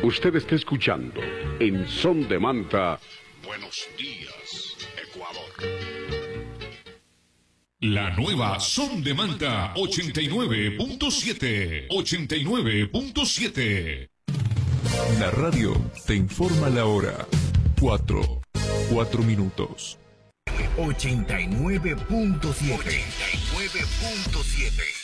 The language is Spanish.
Usted está escuchando en Son de Manta. Buenos días, Ecuador. La nueva Son de Manta 89.7. 89.7. La radio te informa la hora. 4 minutos. 89.7. 89.7.